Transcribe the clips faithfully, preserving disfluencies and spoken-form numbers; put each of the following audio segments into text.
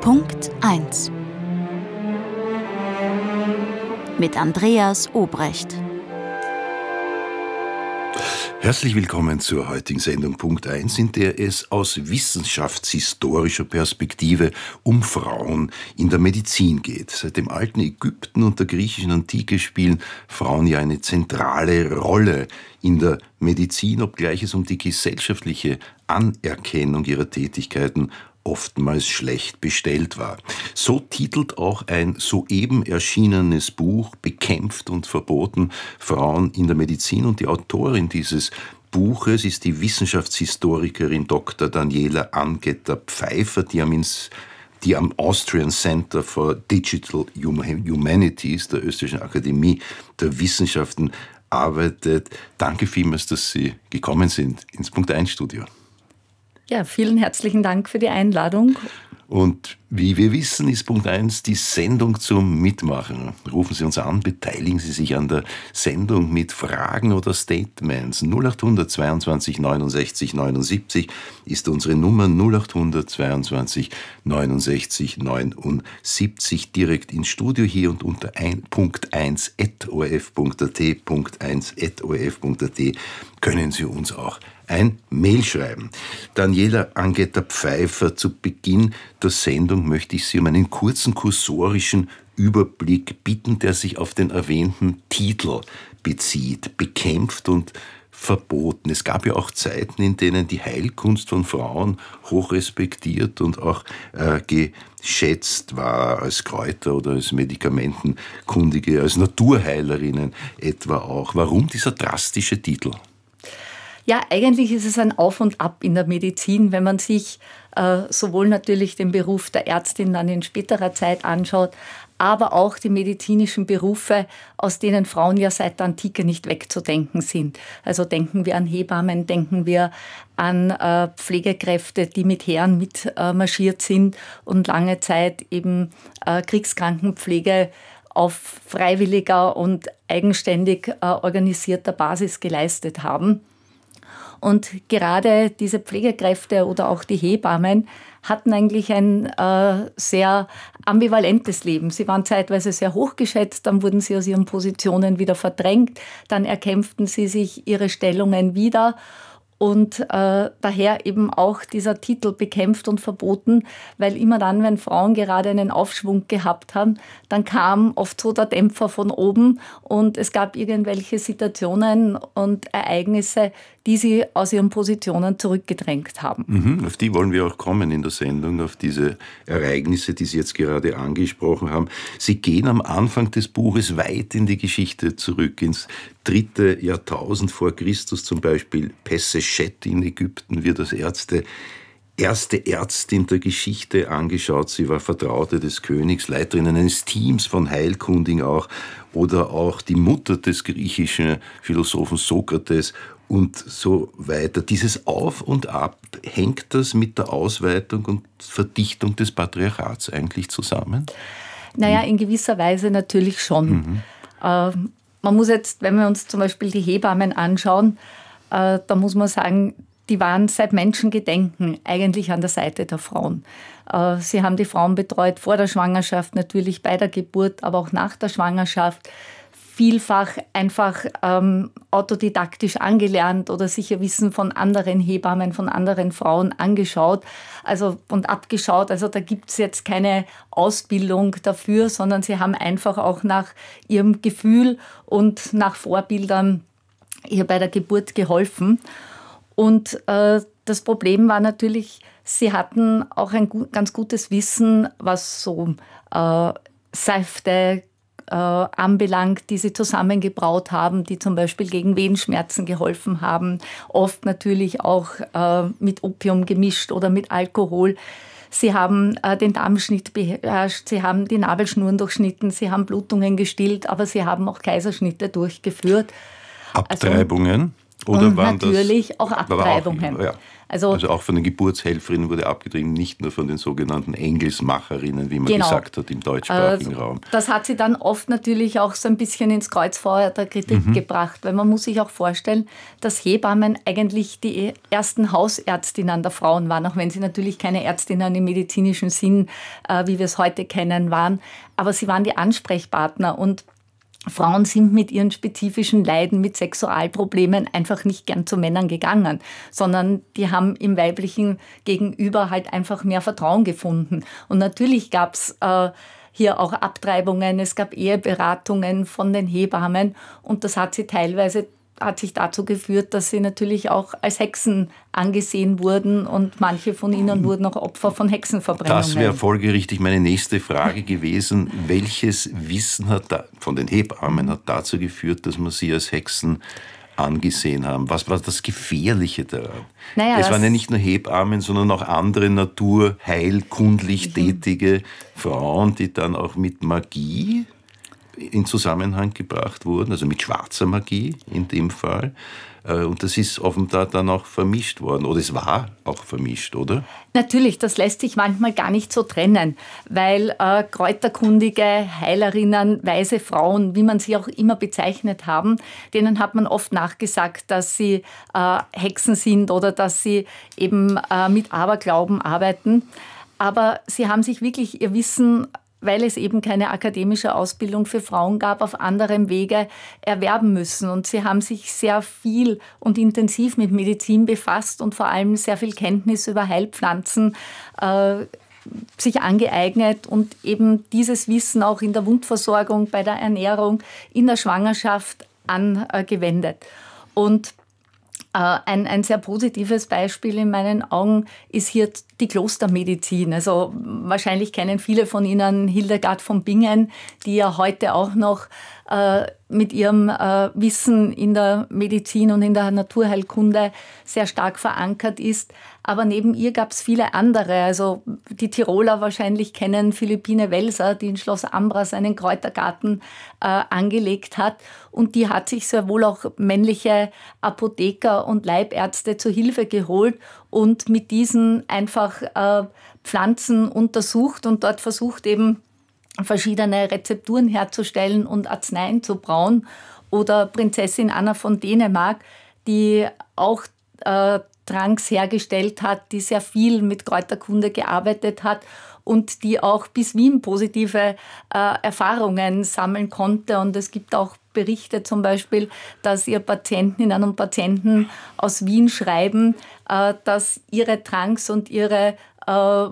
Punkt eins mit Andreas Obrecht. Herzlich willkommen zur heutigen Sendung Punkt eins, in der es aus wissenschaftshistorischer Perspektive um Frauen in der Medizin geht. Seit dem alten Ägypten und der griechischen Antike spielen Frauen ja eine zentrale Rolle in der Medizin, obgleich es um die gesellschaftliche Anerkennung ihrer Tätigkeiten oftmals schlecht bestellt war. So titelt auch ein soeben erschienenes Buch Bekämpft und verboten Frauen in der Medizin, und die Autorin dieses Buches ist die Wissenschaftshistorikerin Doktor Daniela Angeter-Pfeiffer, die am, ins, die am Austrian Center for Digital Humanities der Österreichischen Akademie der Wissenschaften arbeitet. Danke vielmals, dass Sie gekommen sind ins Punkt eins Studio. Ja, vielen herzlichen Dank für die Einladung. Und wie wir wissen, ist Punkt eins die Sendung zum Mitmachen. Rufen Sie uns an, beteiligen Sie sich an der Sendung mit Fragen oder Statements. null acht hundert zweiundzwanzig neunundsechzig neunundsiebzig ist unsere Nummer, null acht hundert zweiundzwanzig neunundsechzig neunundsiebzig, direkt ins Studio hier und unter Punkt eins at o r f punkt a t, Punkt eins at o r f punkt a t können Sie uns auch ein Mail schreiben. Daniela Angeter-Pfeiffer, zu Beginn der Sendung möchte ich Sie um einen kurzen kursorischen Überblick bitten, der sich auf den erwähnten Titel bezieht. Bekämpft und verboten. Es gab ja auch Zeiten, in denen die Heilkunst von Frauen hoch respektiert und auch äh, geschätzt war, als Kräuter- oder als Medikamentenkundige, als Naturheilerinnen etwa auch. Warum dieser drastische Titel? Ja, eigentlich ist es ein Auf und Ab in der Medizin, wenn man sich äh, sowohl natürlich den Beruf der Ärztin dann in späterer Zeit anschaut, aber auch die medizinischen Berufe, aus denen Frauen ja seit der Antike nicht wegzudenken sind. Also denken wir an Hebammen, denken wir an äh, Pflegekräfte, die mit Heeren mitmarschiert äh, sind und lange Zeit eben äh, Kriegskrankenpflege auf freiwilliger und eigenständig äh, organisierter Basis geleistet haben. Und gerade diese Pflegekräfte oder auch die Hebammen hatten eigentlich ein äh, sehr ambivalentes Leben. Sie waren zeitweise sehr hochgeschätzt, dann wurden sie aus ihren Positionen wieder verdrängt, dann erkämpften sie sich ihre Stellungen wieder. Und äh, daher eben auch dieser Titel Bekämpft und verboten, weil immer dann, wenn Frauen gerade einen Aufschwung gehabt haben, dann kam oft so der Dämpfer von oben und es gab irgendwelche Situationen und Ereignisse, die sie aus ihren Positionen zurückgedrängt haben. Mhm, auf die wollen wir auch kommen in der Sendung, auf diese Ereignisse, die Sie jetzt gerade angesprochen haben. Sie gehen am Anfang des Buches weit in die Geschichte zurück, ins dritte Jahrtausend vor Christus, zum Beispiel Pesseschet in Ägypten wird als Ärzte erste Ärztin der Geschichte angeschaut. Sie war Vertraute des Königs, Leiterin eines Teams von Heilkundigen auch, oder auch die Mutter des griechischen Philosophen Sokrates und so weiter. Dieses Auf und Ab, hängt das mit der Ausweitung und Verdichtung des Patriarchats eigentlich zusammen? Naja, in gewisser Weise natürlich schon. Mhm. Äh, man muss jetzt, wenn wir uns zum Beispiel die Hebammen anschauen, äh, da muss man sagen, die waren seit Menschengedenken eigentlich an der Seite der Frauen. Äh, sie haben die Frauen betreut vor der Schwangerschaft, natürlich bei der Geburt, aber auch nach der Schwangerschaft. Vielfach einfach ähm, autodidaktisch angelernt oder sicher Wissen von anderen Hebammen, von anderen Frauen angeschaut also, und abgeschaut. Also da gibt es jetzt keine Ausbildung dafür, sondern sie haben einfach auch nach ihrem Gefühl und nach Vorbildern ihr bei der Geburt geholfen. Und äh, das Problem war natürlich, sie hatten auch ein gut, ganz gutes Wissen, was so äh, Säfte äh, anbelangt, die sie zusammengebraut haben, die zum Beispiel gegen Wehenschmerzen geholfen haben, oft natürlich auch äh, mit Opium gemischt oder mit Alkohol. Sie haben äh, den Darmschnitt beherrscht, sie haben die Nabelschnuren durchschnitten, sie haben Blutungen gestillt, aber sie haben auch Kaiserschnitte durchgeführt. Abtreibungen? Also, Oder und waren natürlich das, auch Abtreibungen. Auch, ja. Also, also auch von den Geburtshelferinnen wurde abgetrieben, nicht nur von den sogenannten Engelsmacherinnen, wie man genau. gesagt hat im deutschsprachigen äh, Raum. Das hat sie dann oft natürlich auch so ein bisschen ins Kreuzfeuer der Kritik mhm. gebracht, weil man muss sich auch vorstellen, dass Hebammen eigentlich die ersten Hausärztinnen der Frauen waren, auch wenn sie natürlich keine Ärztinnen im medizinischen Sinn, äh, wie wir es heute kennen, waren. Aber sie waren die Ansprechpartner und Frauen sind mit ihren spezifischen Leiden, mit Sexualproblemen einfach nicht gern zu Männern gegangen, sondern die haben im weiblichen Gegenüber halt einfach mehr Vertrauen gefunden. Und natürlich gab es äh, hier auch Abtreibungen, es gab Eheberatungen von den Hebammen und das hat sie teilweise hat sich dazu geführt, dass sie natürlich auch als Hexen angesehen wurden und manche von ihnen wurden auch Opfer von Hexenverbrennungen. Das wäre folgerichtig meine nächste Frage gewesen. Welches Wissen hat da, von den Hebammen hat dazu geführt, dass man sie als Hexen angesehen haben? Was war das Gefährliche daran? Naja, es waren ja nicht nur Hebammen, sondern auch andere naturheilkundlich mhm. tätige Frauen, die dann auch mit Magie in Zusammenhang gebracht wurden, also mit schwarzer Magie in dem Fall. Und das ist offenbar dann auch vermischt worden. Oder es war auch vermischt, oder? Natürlich, das lässt sich manchmal gar nicht so trennen, weil äh, kräuterkundige Heilerinnen, weise Frauen, wie man sie auch immer bezeichnet haben, denen hat man oft nachgesagt, dass sie äh, Hexen sind oder dass sie eben äh, mit Aberglauben arbeiten. Aber sie haben sich wirklich ihr Wissen, weil es eben keine akademische Ausbildung für Frauen gab, auf anderem Wege erwerben müssen. Und sie haben sich sehr viel und intensiv mit Medizin befasst und vor allem sehr viel Kenntnis über Heilpflanzen äh, sich angeeignet und eben dieses Wissen auch in der Wundversorgung, bei der Ernährung, in der Schwangerschaft angewendet. Und Ein, ein sehr positives Beispiel in meinen Augen ist hier die Klostermedizin. Also wahrscheinlich kennen viele von Ihnen Hildegard von Bingen, die ja heute auch noch äh, mit ihrem äh, Wissen in der Medizin und in der Naturheilkunde sehr stark verankert ist. Aber neben ihr gab es viele andere. Also die Tiroler wahrscheinlich kennen Philippine Welser, die in Schloss Ambras einen Kräutergarten äh, angelegt hat. Und die hat sich sehr wohl auch männliche Apotheker und Leibärzte zur Hilfe geholt und mit diesen einfach äh, Pflanzen untersucht und dort versucht eben verschiedene Rezepturen herzustellen und Arzneien zu brauen. Oder Prinzessin Anna von Dänemark, die auch äh, Tranks hergestellt hat, die sehr viel mit Kräuterkunde gearbeitet hat und die auch bis Wien positive äh, Erfahrungen sammeln konnte. Und es gibt auch Berichte zum Beispiel, dass ihr Patientinnen und Patienten aus Wien schreiben, äh, dass ihre Tranks und ihre äh,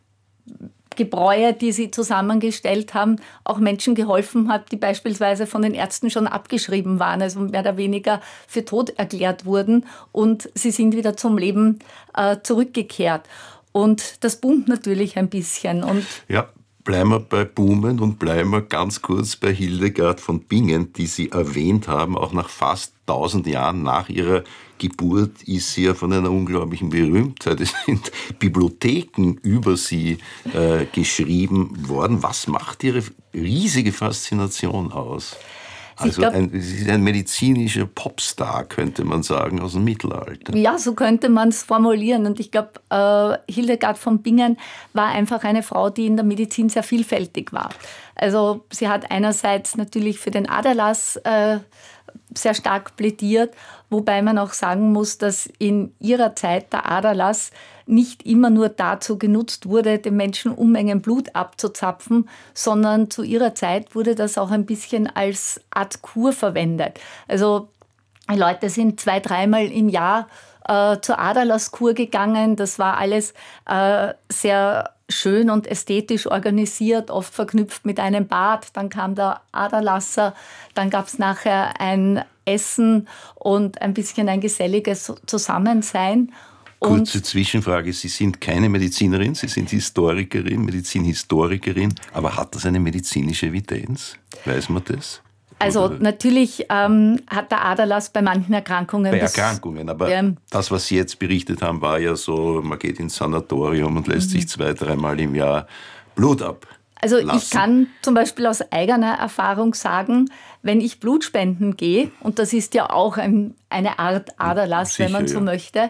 Gebräue, die sie zusammengestellt haben, auch Menschen geholfen hat, die beispielsweise von den Ärzten schon abgeschrieben waren, also mehr oder weniger für tot erklärt wurden und sie sind wieder zum Leben äh, zurückgekehrt. Und das boomt natürlich ein bisschen. Und ja, bleiben wir bei Boomen und bleiben wir ganz kurz bei Hildegard von Bingen, die Sie erwähnt haben. Auch nach fast tausend Jahren nach ihrer Geburt ist sie ja von einer unglaublichen Berühmtheit. Es sind Bibliotheken über sie äh, geschrieben worden. Was macht ihre riesige Faszination aus? Also glaub, ein, sie ist ein medizinischer Popstar, könnte man sagen, aus dem Mittelalter. Ja, so könnte man es formulieren. Und ich glaube, äh, Hildegard von Bingen war einfach eine Frau, die in der Medizin sehr vielfältig war. Also sie hat einerseits natürlich für den Aderlass äh, sehr stark plädiert, wobei man auch sagen muss, dass in ihrer Zeit der Aderlass nicht immer nur dazu genutzt wurde, den Menschen Unmengen Blut abzuzapfen, sondern zu ihrer Zeit wurde das auch ein bisschen als Art Kur verwendet. Also die Leute sind zwei, dreimal im Jahr äh, zur Aderlasskur gegangen. Das war alles äh, sehr schön und ästhetisch organisiert, oft verknüpft mit einem Bad. Dann kam der Aderlasser, dann gab es nachher ein Essen und ein bisschen ein geselliges Zusammensein. Kurze und Zwischenfrage, Sie sind keine Medizinerin, Sie sind Historikerin, Medizinhistorikerin, aber hat das eine medizinische Evidenz? Weiß man das? Also Oder? natürlich ähm, hat der Aderlass bei manchen Erkrankungen... Bei Erkrankungen, aber ähm, das, was Sie jetzt berichtet haben, war ja so, man geht ins Sanatorium und lässt mhm. sich zwei, dreimal im Jahr Blut ab. Also lassen. Ich kann zum Beispiel aus eigener Erfahrung sagen, wenn ich Blutspenden gehe, und das ist ja auch ein, eine Art Aderlass, Sicher, wenn man so ja. möchte,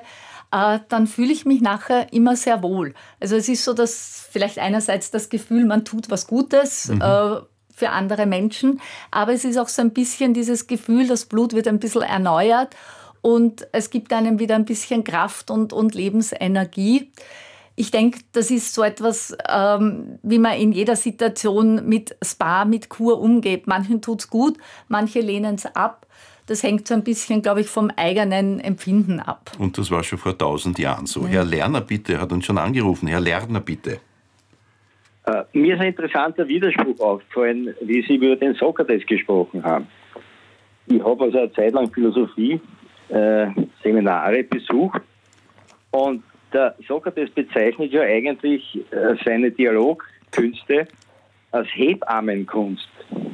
äh, dann fühle ich mich nachher immer sehr wohl. Also es ist so, dass vielleicht einerseits das Gefühl, man tut was Gutes mhm. äh, für andere Menschen, aber es ist auch so ein bisschen dieses Gefühl, das Blut wird ein bisschen erneuert und es gibt einem wieder ein bisschen Kraft und, und Lebensenergie. Ich denke, das ist so etwas, ähm, wie man in jeder Situation mit Spa, mit Kur umgeht. Manchen tut es gut, manche lehnen es ab. Das hängt so ein bisschen, glaube ich, vom eigenen Empfinden ab. Und das war schon vor tausend Jahren so. Ja. Herr Lerner, bitte, hat uns schon angerufen. Herr Lerner, bitte. Äh, mir ist ein interessanter Widerspruch aufgefallen, wie Sie über den Sokrates gesprochen haben. Ich habe also eine Zeit lang Philosophie-Seminare äh, besucht und der Sokrates bezeichnet ja eigentlich äh, seine Dialogkünste als Hebammenkunst.